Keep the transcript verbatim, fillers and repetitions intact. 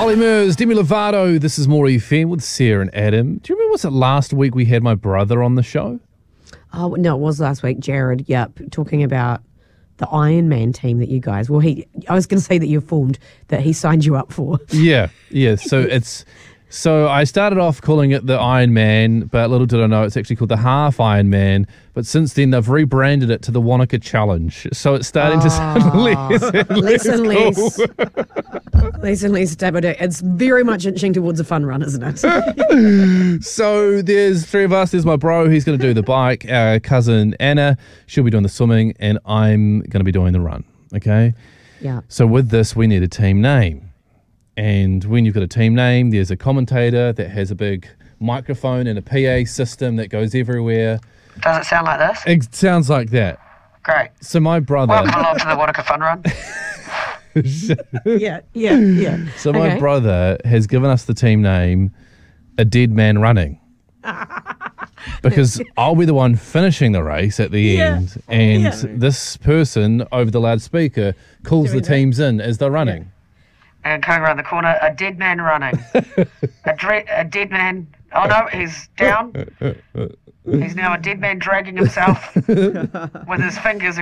Ollie Murs, Demi Lovato, this is More F M with Sarah and Adam. Do you remember, was it last week we had my brother on the show? Oh, no, it was last week, Jared, yep, talking about the Iron Man team that you guys, well, he, I was going to say that you formed, that he signed you up for. Yeah, yeah, so it's, so I started off calling it the Iron Man, but little did I know it's actually called the Half Iron Man, but since then they've rebranded it to the Wanaka Challenge, so it's starting to sound less and less, Less and cool. less. Less and less Dabo Day. It's very much inching towards a fun run, isn't it? So there's three of us. There's my bro, he's going to do the bike. Our cousin Anna, she'll be doing the swimming, and I'm going to be doing the run, okay? Yeah. So with this, we need a team name. And when you've got a team name, there's a commentator that has a big microphone and a P A system that goes everywhere. Does it sound like this? It sounds like that. Great. So my brother... Welcome along to the Wanaka Fun Run. Yeah, yeah, yeah. So my Okay. brother has given us the team name, A Dead Man Running. Because I'll be the one finishing the race at the Yeah. end, and Yeah. this person over the loudspeaker calls Doing the that. teams in as they're running. And coming around the corner, a dead man running. a, dre- a dead man. Oh no, he's down. He's now a dead man dragging himself with his fingers